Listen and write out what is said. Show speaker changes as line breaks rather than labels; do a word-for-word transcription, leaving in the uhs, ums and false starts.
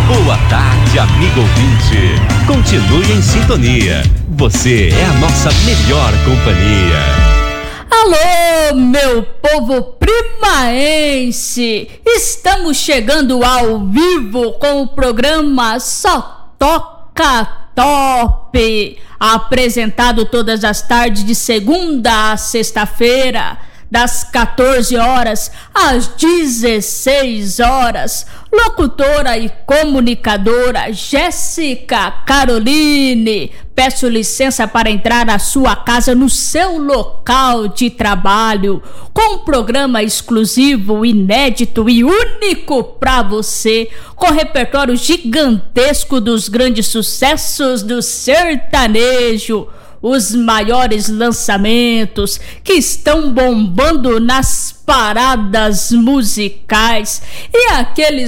Boa tarde, amigo ouvinte. Continue em sintonia. Você é a nossa melhor companhia.
Alô, meu povo primaense. Estamos chegando ao vivo com o programa Só Toca Top. Apresentado todas as tardes de segunda a sexta-feira, das quatorze horas às dezesseis horas. Locutora e comunicadora Jéssica Caroline. Peço licença para entrar na sua casa, no seu local de trabalho, com um programa exclusivo, inédito e único para você, com repertório gigantesco dos grandes sucessos do sertanejo. Os maiores lançamentos que estão bombando nas paradas musicais e aqueles